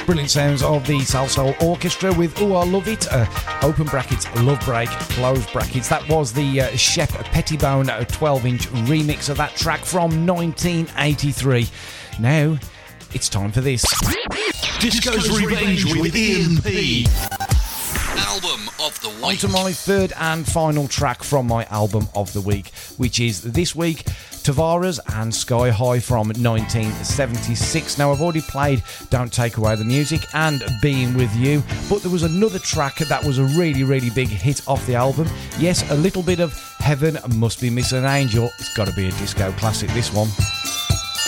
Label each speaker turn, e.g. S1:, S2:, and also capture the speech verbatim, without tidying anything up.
S1: Brilliant sounds of the Salsoul Orchestra with Ooh I Love It, uh, open brackets, love break, close brackets. That was the uh, Shep Pettibone twelve inch remix of that track from nineteen eighty-three. Now, it's time for this.
S2: Disco's Revenge with Ian P. Album of the
S1: On
S2: week.
S1: to my third and final track from my album of the week, which is this week Tavares and Sky High from nineteen seventy-six. Now, I've already played Don't Take Away the Music and Being With You, but there was another track that was a really, really big hit off the album. Yes, a little bit of Heaven Must Be Missing an Angel. It's got to be a disco classic, this one.